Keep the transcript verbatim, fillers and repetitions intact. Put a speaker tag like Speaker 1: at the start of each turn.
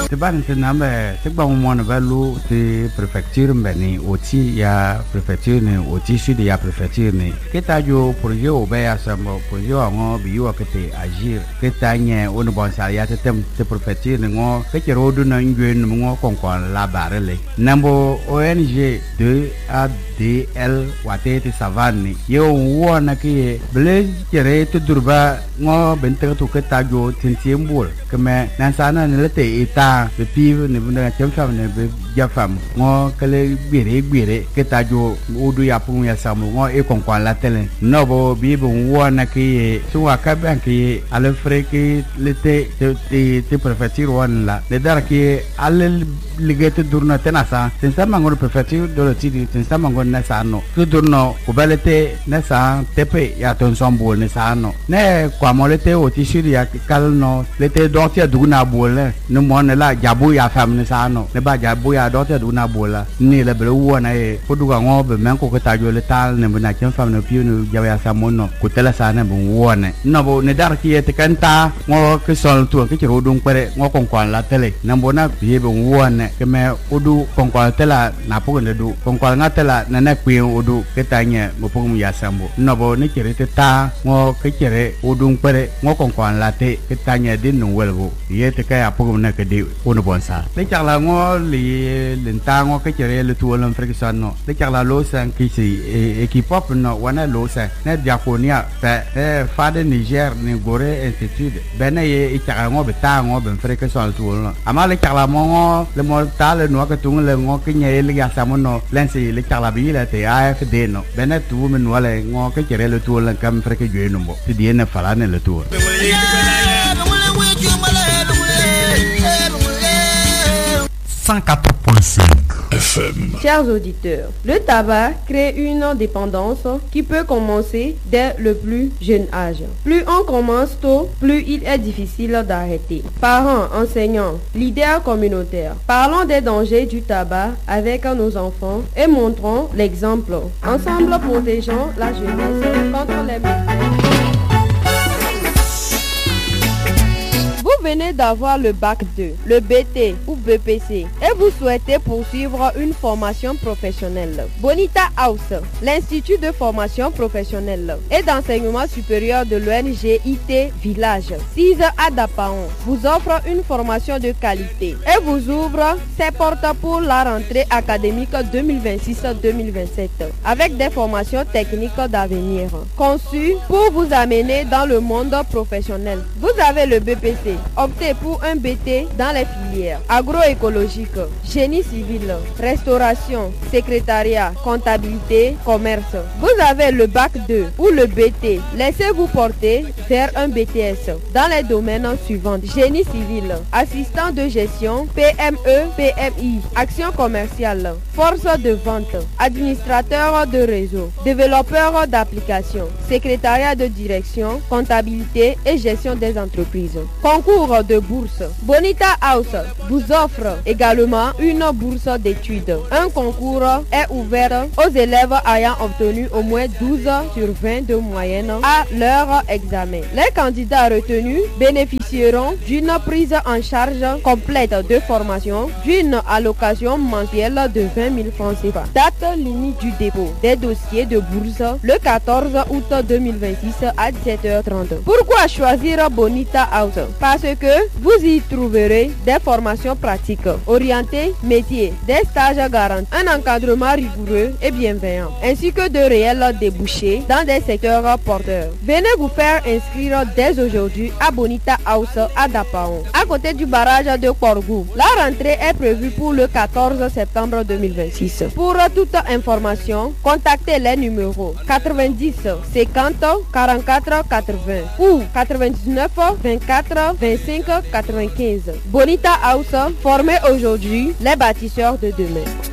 Speaker 1: te ban te na me te ba mo na balu te préfecture mbeni oti ya préfecture ni oti sud ya préfecture ni keta jo projet o be ya sambo projet ngo bi yo kete agir keta nye on bon sa ya te tem te préfecture ni ngo ke ro du na ngwen ngo kon kon la barele nambo O N G deux A D L wate te savane yo wo na ke ble kere te durba ngo bente to keta jo tintiembol keme na sana ne lete eta be pive ne bunda temfam ne be jafam ngo kale gbere gbere keta jo odu ya pun ya samu ngo e kon kon la tele no bo bi bo wo na ke so aka ban ke ale freke lete te te préfecture won la le dar ke ale ligete durna tenasa tensa mango préfecture de le tidi tensa mango na sano to durno ko balete na sa tepe ya ton sombo ne sano ne kwa molete o ti shiri ya kalno lete dotia duna bole no mon la jabu ya fam ne sano ne ba jabu ya dotia duna bola ni le bele wona e ko duga ngobe men ko ko tajo le tal ne bana kem fam ne piu no jaw ya samono ko tela sana bu wona no bo ne dar ki te kanta ngo ke sol to ke ro dun pere ngo kon kon la tele na bona bi be wona ke me odu kon kon tela na po ne du kon kon ngatela na na kwi odu ke tanya mo po mu ya sambo no bo ne kire te ta ngo ke kire odu pere ngo kon kon la te ke tanya din no welgo ye te ka ya po na ke de ono bonsa le charla ngo li lenta ngo ke kire le tu olon frikson no le charla lo san ki si equipe no wana lo san na diakonia pe e fa de Niger ni gore institute bena ye e charla ngo be ta ngo ben frikson tu olon ama le charla mo le mo ta le no ka tung le ngo ke nye le ya samono lensi le charla bi le te A F D no bena tu men wala ngo ke kire le tu olon kam frike jwe no mo ti die ne fala ne le tu
Speaker 2: cent quatre point cinq F M.
Speaker 3: Chers auditeurs, le tabac crée une dépendance qui peut commencer dès le plus jeune âge. Plus on commence tôt, plus il est difficile d'arrêter. Parents, enseignants, leaders communautaires, parlons des dangers du tabac avec nos enfants et montrons l'exemple. Ensemble, protégeons la jeunesse contre les méfaits. Vous venez d'avoir le bac deux, le B T ou B P C et vous souhaitez poursuivre une formation professionnelle. Bonita House, l'Institut de formation professionnelle et d'enseignement supérieur de l'O N G I T Village, six à Dapaon, vous offre une formation de qualité et vous ouvre ses portes pour la rentrée académique deux mille vingt-six deux mille vingt-sept avec des formations techniques d'avenir conçues pour vous amener dans le monde professionnel. Vous avez le B P C. Optez pour un B T dans les filières agroécologique, génie civil, restauration, secrétariat, comptabilité, commerce. Vous avez le bac deux ou le B T. Laissez-vous porter vers un B T S dans les domaines suivants: génie civil, assistant de gestion, P M E, P M I, action commerciale, force de vente, administrateur de réseau, développeur d'applications, secrétariat de direction, comptabilité et gestion des entreprises. Concours de bourse. Bonita House vous offre également une bourse d'études. Un concours est ouvert aux élèves ayant obtenu au moins douze sur vingt de moyenne à leur examen. Les candidats retenus bénéficieront d'une prise en charge complète de formation, d'une allocation mensuelle de vingt mille francs C F A. Date limite du dépôt des dossiers de bourse le quatorze août deux mille vingt-six à dix-sept heures trente. Pourquoi choisir Bonita House? Parce que vous y trouverez des formations pratiques, orientées métiers, des stages garantis, un encadrement rigoureux et bienveillant, ainsi que de réels débouchés dans des secteurs porteurs. Venez vous faire inscrire dès aujourd'hui à Bonita House à Dapaon, à côté du barrage de Korgou. La rentrée est prévue pour le quatorze septembre deux mille vingt-six. Pour toute information, contactez les numéros quatre-vingt-dix cinquante quarante-quatre quatre-vingts ou quatre-vingt-dix-neuf vingt-quatre vingt-cinq quatre-vingt-quinze. Bonita House, formez aujourd'hui les bâtisseurs de demain.